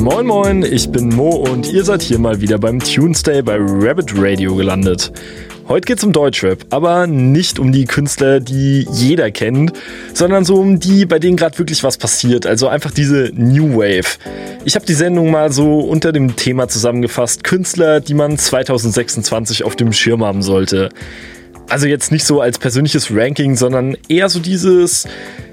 Moin Moin, ich bin Mo und ihr seid hier mal wieder beim Tuesday bei Rabbit Radio gelandet. Heute geht's um Deutschrap, aber nicht um die Künstler, die jeder kennt, sondern so um die, bei denen gerade wirklich was passiert, also einfach diese New Wave. Ich habe die Sendung mal so unter dem Thema zusammengefasst, Künstler, die man 2026 auf dem Schirm haben sollte. Also jetzt nicht so als persönliches Ranking, sondern eher so dieses,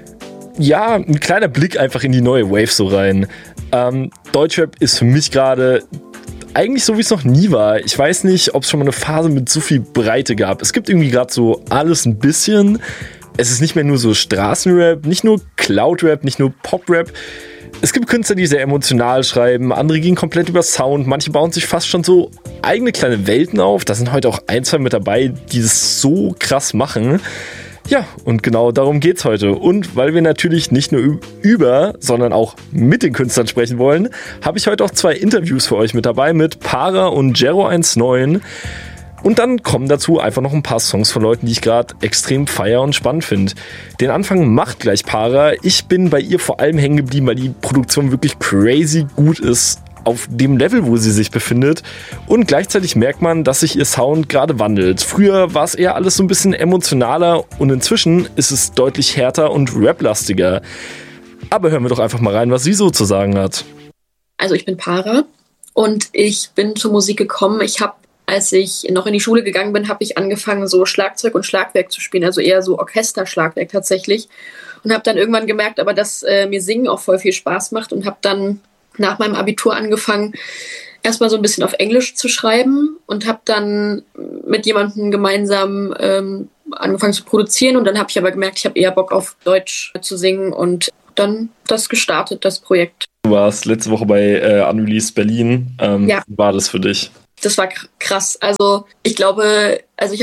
ja, ein kleiner Blick einfach in die neue Wave so rein. Deutschrap ist für mich gerade eigentlich so, wie es noch nie war. Ich weiß nicht, ob es schon mal eine Phase mit so viel Breite gab. Es gibt irgendwie gerade so alles ein bisschen. Es ist nicht mehr nur so Straßenrap, nicht nur Cloudrap, nicht nur Poprap. Es gibt Künstler, die sehr emotional schreiben, andere gehen komplett über Sound, manche bauen sich fast schon so eigene kleine Welten auf. Da sind heute auch ein, zwei mit dabei, die es so krass machen. Ja, und genau darum geht's heute. Und weil wir natürlich nicht nur über, sondern auch mit den Künstlern sprechen wollen, habe ich heute auch 2 Interviews für euch mit dabei mit Para und Jero19. Und dann kommen dazu einfach noch ein paar Songs von Leuten, die ich gerade extrem feier und spannend finde. Den Anfang macht gleich Para. Ich bin bei ihr vor allem hängen geblieben, weil die Produktion wirklich crazy gut ist, auf dem Level, wo sie sich befindet. Und gleichzeitig merkt man, dass sich ihr Sound gerade wandelt. Früher war es eher alles so ein bisschen emotionaler und inzwischen ist es deutlich härter und raplastiger. Aber hören wir doch einfach mal rein, was sie so zu sagen hat. Also ich bin Para und ich bin zur Musik gekommen. Als ich noch in die Schule gegangen bin, habe ich angefangen, so Schlagzeug und Schlagwerk zu spielen, also eher so Orchesterschlagwerk tatsächlich. Und habe dann irgendwann gemerkt, aber dass mir Singen auch voll viel Spaß macht und habe dann nach meinem Abitur angefangen, erstmal so ein bisschen auf Englisch zu schreiben und habe dann mit jemandem gemeinsam angefangen zu produzieren. Und dann habe ich aber gemerkt, ich habe eher Bock auf Deutsch zu singen und dann das gestartet, das Projekt. Du warst letzte Woche bei Unreleased Berlin. Ja. Wie war das für dich? Das war krass. Also ich glaube,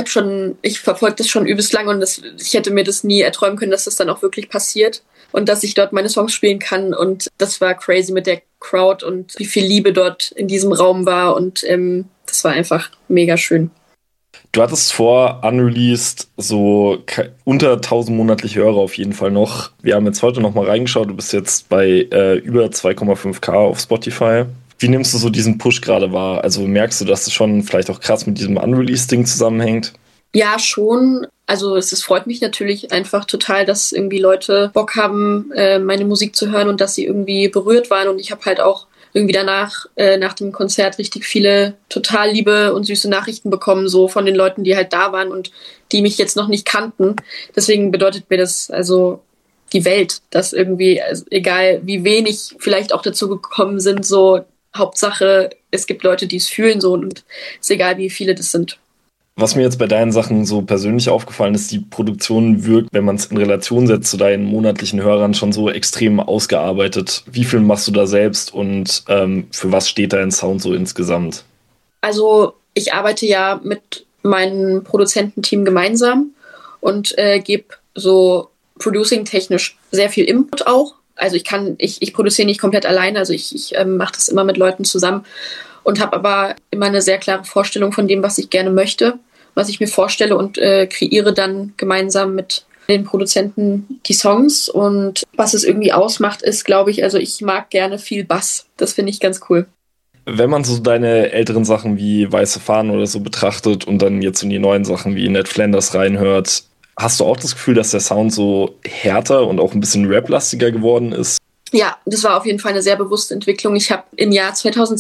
ich verfolge das schon übelst lange und ich hätte mir das nie erträumen können, dass das dann auch wirklich passiert und dass ich dort meine Songs spielen kann. Und das war crazy mit der Crowd und wie viel Liebe dort in diesem Raum war. Und das war einfach mega schön. Du hattest vor Unreleased so unter 1000 monatliche Hörer auf jeden Fall noch. Wir haben jetzt heute noch mal reingeschaut. Du bist jetzt bei über 2,5K auf Spotify. Wie nimmst du so diesen Push gerade wahr? Also merkst du, dass das schon vielleicht auch krass mit diesem Unreleased-Ding zusammenhängt? Ja, schon. Also es freut mich natürlich einfach total, dass irgendwie Leute Bock haben, meine Musik zu hören und dass sie irgendwie berührt waren. Und ich habe halt auch irgendwie danach, nach dem Konzert, richtig viele total liebe und süße Nachrichten bekommen, so von den Leuten, die halt da waren und die mich jetzt noch nicht kannten. Deswegen bedeutet mir das also die Welt, dass irgendwie, also egal wie wenig vielleicht auch dazu gekommen sind, so Hauptsache, es gibt Leute, die es fühlen so und es ist egal, wie viele das sind. Was mir jetzt bei deinen Sachen so persönlich aufgefallen ist, die Produktion wirkt, wenn man es in Relation setzt zu deinen monatlichen Hörern, schon so extrem ausgearbeitet. Wie viel machst du da selbst und für was steht dein Sound so insgesamt? Also ich arbeite ja mit meinem Produzententeam gemeinsam und gebe so producing-technisch sehr viel Input auch. Also ich produziere nicht komplett alleine, also ich mache das immer mit Leuten zusammen und habe aber immer eine sehr klare Vorstellung von dem, was ich gerne möchte, was ich mir vorstelle und kreiere dann gemeinsam mit den Produzenten die Songs. Und was es irgendwie ausmacht, ist, glaube ich, also ich mag gerne viel Bass. Das finde ich ganz cool. Wenn man so deine älteren Sachen wie Weiße Fahnen oder so betrachtet und dann jetzt in die neuen Sachen wie Ned Flanders reinhört, hast du auch das Gefühl, dass der Sound so härter und auch ein bisschen rap-lastiger geworden ist? Ja, das war auf jeden Fall eine sehr bewusste Entwicklung. Ich habe im Jahr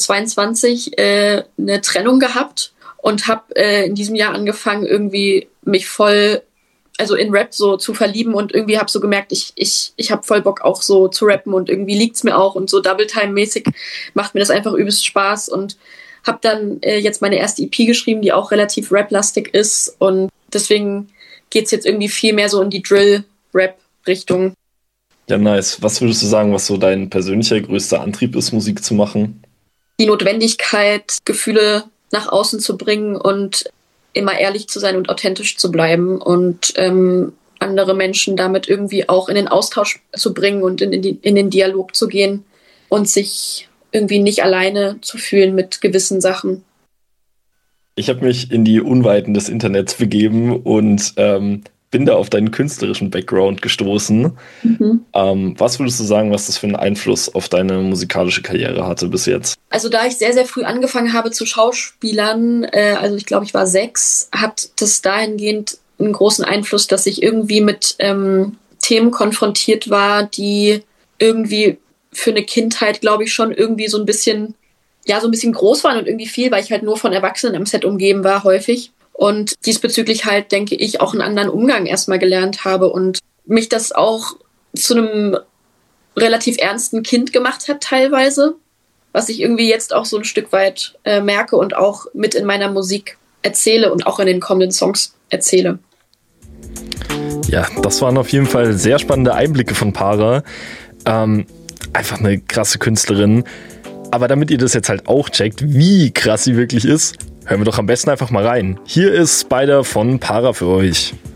2022 eine Trennung gehabt und habe in diesem Jahr angefangen, irgendwie mich voll, also in Rap so zu verlieben und irgendwie habe so gemerkt, ich habe voll Bock auch so zu rappen und irgendwie liegt's mir auch und so Double-Time-mäßig macht mir das einfach übelst Spaß und habe dann jetzt meine erste EP geschrieben, die auch relativ rap-lastig ist und deswegen geht's jetzt irgendwie viel mehr so in die Drill-Rap-Richtung. Ja, nice. Was würdest du sagen, was so dein persönlicher größter Antrieb ist, Musik zu machen? Die Notwendigkeit, Gefühle nach außen zu bringen und immer ehrlich zu sein und authentisch zu bleiben und andere Menschen damit irgendwie auch in den Austausch zu bringen und in den Dialog zu gehen und sich irgendwie nicht alleine zu fühlen mit gewissen Sachen. Ich habe mich in die Unweiten des Internets begeben und bin da auf deinen künstlerischen Background gestoßen. Was würdest du sagen, was das für einen Einfluss auf deine musikalische Karriere hatte bis jetzt? Also da ich sehr, sehr früh angefangen habe zu Schauspielern, also ich glaube, ich war 6, hat das dahingehend einen großen Einfluss, dass ich irgendwie mit Themen konfrontiert war, die irgendwie für eine Kindheit, glaube ich, schon irgendwie so ein bisschen groß waren und irgendwie viel, weil ich halt nur von Erwachsenen am Set umgeben war, häufig. Und diesbezüglich halt, denke ich, auch einen anderen Umgang erstmal gelernt habe und mich das auch zu einem relativ ernsten Kind gemacht hat teilweise, was ich irgendwie jetzt auch so ein Stück weit merke und auch mit in meiner Musik erzähle und auch in den kommenden Songs erzähle. Ja, das waren auf jeden Fall sehr spannende Einblicke von Para. Einfach eine krasse Künstlerin. Aber damit ihr das jetzt halt auch checkt, wie krass sie wirklich ist, hören wir doch am besten einfach mal rein. Hier ist Spider von Para für euch.